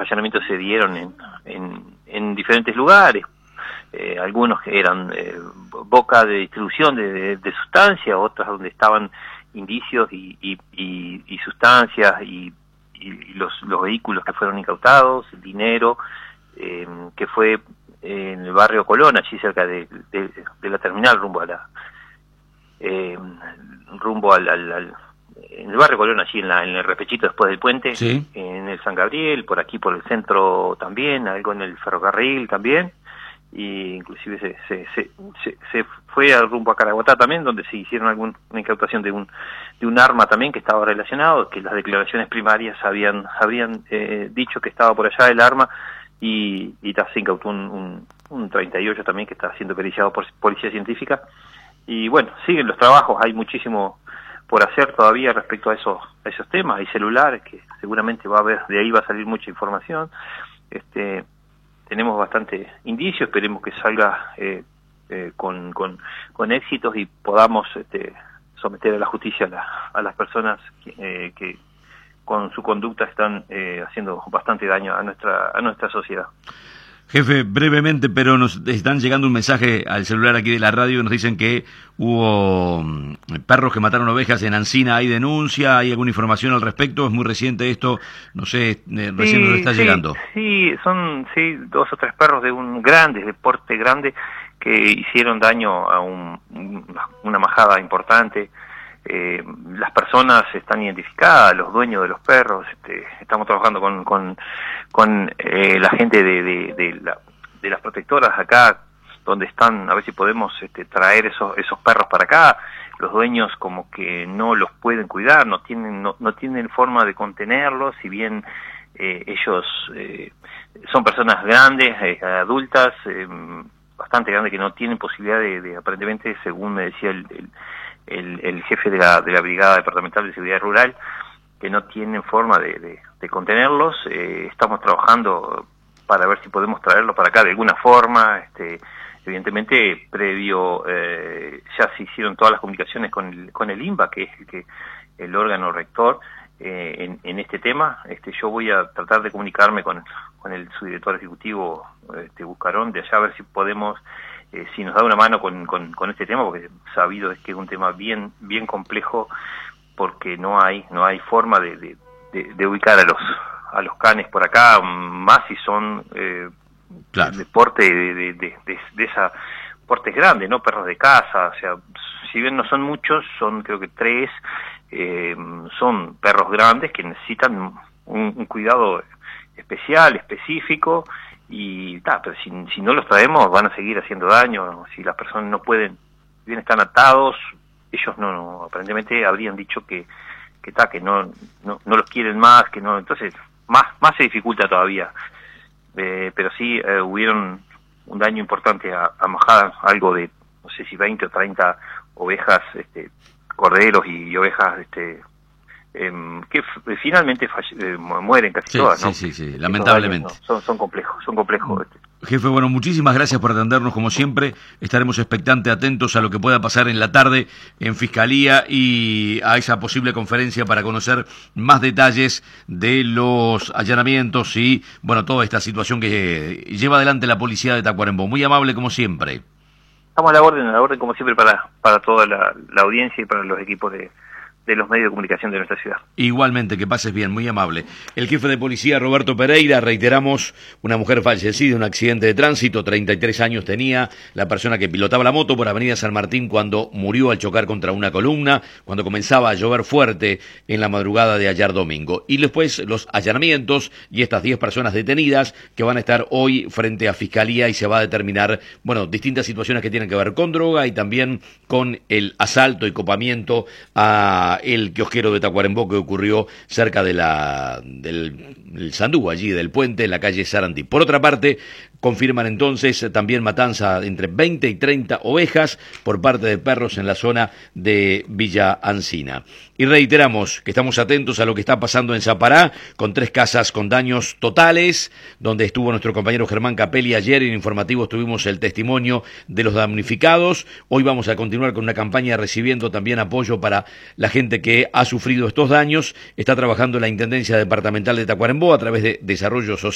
allanamientos se dieron en diferentes lugares, algunos que eran boca de distribución de sustancias, otras donde estaban indicios y sustancias y los vehículos que fueron incautados, el dinero, que fue en el barrio Colón, allí cerca de la terminal, rumbo al en el barrio Colón, allí en el Repechito después del puente, sí, en el San Gabriel, por aquí por el centro también, algo en el ferrocarril también, y inclusive se fue al rumbo a Caraguatá también, donde se hicieron alguna incautación de un arma también que estaba relacionado, que las declaraciones primarias habrían dicho que estaba por allá el arma, y se incautó un 38 también que está siendo periciado por policía científica. Y bueno, siguen los trabajos, hay muchísimo por hacer todavía respecto a esos temas. Hay celulares que seguramente de ahí va a salir mucha información. Tenemos bastante indicio, esperemos que salga con éxitos y podamos someter a la justicia a las personas que con su conducta están haciendo bastante daño a nuestra sociedad. Jefe, brevemente, pero nos están llegando un mensaje al celular aquí de la radio, nos dicen que hubo perros que mataron ovejas en Ancina. ¿Hay denuncia? ¿Hay alguna información al respecto? ¿Es muy reciente esto? No sé, recién nos está llegando. Sí, son 2 o 3 perros de porte grande, que hicieron daño a una majada importante. Las personas están identificadas, los dueños de los perros. Estamos trabajando con la gente de las protectoras acá, donde están, a ver si podemos traer esos perros para acá. Los dueños como que no los pueden cuidar, no tienen forma de contenerlos, si bien ellos son personas grandes, adultas, bastante grandes, que no tienen posibilidad de aparentemente, según me decía el jefe de la Brigada Departamental de Seguridad Rural, que no tienen forma de contenerlos. Estamos trabajando para ver si podemos traerlos para acá de alguna forma. Evidentemente, previo, ya se hicieron todas las comunicaciones con el INBA, que es el órgano rector en este tema. Yo voy a tratar de comunicarme con el subdirector ejecutivo, Buscarón, de allá, a ver si podemos, si nos da una mano con este tema, porque sabido es que es un tema bien complejo, porque no hay forma de ubicar a los canes por acá, más si son claro, de porte de esa portes grandes, no perros de casa. O sea, si bien no son muchos, son creo que 3, son perros grandes que necesitan un cuidado especial, específico. Pero si no los traemos van a seguir haciendo daño. Si las personas no pueden, si bien están atados, ellos aparentemente habrían dicho que no los quieren más, que no, entonces más se dificulta todavía. Pero sí hubieron un daño importante a majadas, algo de, no sé si 20 o 30 ovejas, corderos y ovejas, que finalmente mueren casi todas, ¿no? Sí, lamentablemente. Son complejos. Jefe, bueno, muchísimas gracias por atendernos como siempre. Estaremos expectantes, atentos a lo que pueda pasar en la tarde en Fiscalía y a esa posible conferencia para conocer más detalles de los allanamientos y, bueno, toda esta situación que lleva adelante la policía de Tacuarembó. Muy amable como siempre. Estamos a la orden como siempre para toda la audiencia y para los equipos de los medios de comunicación de nuestra ciudad. Igualmente, que pases bien, muy amable. El jefe de policía, Roberto Pereira, reiteramos, una mujer fallecida en un accidente de tránsito, 33 años tenía la persona que pilotaba la moto por Avenida San Martín cuando murió al chocar contra una columna, cuando comenzaba a llover fuerte en la madrugada de ayer domingo. Y después los allanamientos y estas 10 personas detenidas que van a estar hoy frente a Fiscalía y se va a determinar, bueno, distintas situaciones que tienen que ver con droga y también con el asalto y copamiento a el kiosquero de Tacuarembó que ocurrió cerca de del Sandú, allí del puente, en la calle Sarandí. Por otra parte, confirman entonces también matanza entre 20 y 30 ovejas por parte de perros en la zona de Villa Ancina. Y reiteramos que estamos atentos a lo que está pasando en Zapará, con 3 casas con daños totales, donde estuvo nuestro compañero Germán Capelli ayer. En informativos tuvimos el testimonio de los damnificados. Hoy vamos a continuar con una campaña recibiendo también apoyo para la gente que ha sufrido estos daños. Está trabajando la Intendencia Departamental de Tacuarembó a través de Desarrollo Social